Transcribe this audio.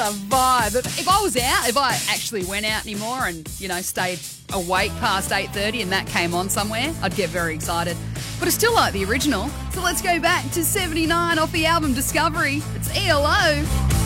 a vibe. If I was out, if I actually went out anymore and, stayed awake past 8:30 and that came on somewhere, I'd get very excited. But I still like the original. So let's go back to 79 off the album Discovery. It's ELO.